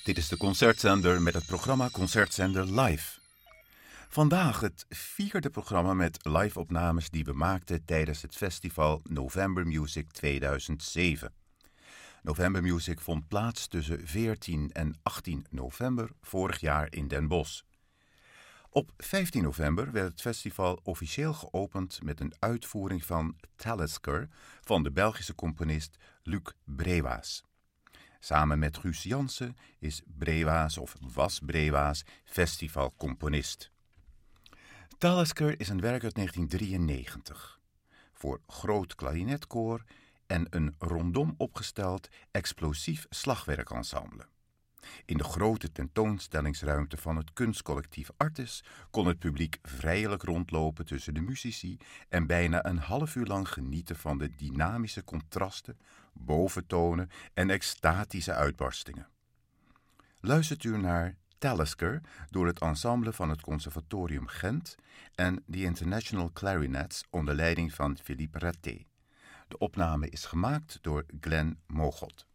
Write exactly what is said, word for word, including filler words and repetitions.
Dit is de Concertzender met het programma Concertzender Live. Vandaag het vierde programma met live-opnames die we maakten tijdens het festival November Music tweeduizend zeven. November Music vond plaats tussen veertien en achttien november vorig jaar in Den Bosch. Op vijftien november werd het festival officieel geopend met een uitvoering van Talisker van de Belgische componist Luc Brewaas. Samen met Guus Jansen is Brewaas of was Brewaas festivalcomponist. Talisker is een werk uit negentien drieënnegentig voor groot klarinetkoor en een rondom opgesteld explosief slagwerkensemble. In de grote tentoonstellingsruimte van het kunstcollectief Artis kon het publiek vrijelijk rondlopen tussen de muzici en bijna een half uur lang genieten van de dynamische contrasten, boventonen en extatische uitbarstingen. Luistert u naar Talisker door het ensemble van het Conservatorium Gent en The International Clarinets onder leiding van Philippe Raté. De opname is gemaakt door Glenn Mogot.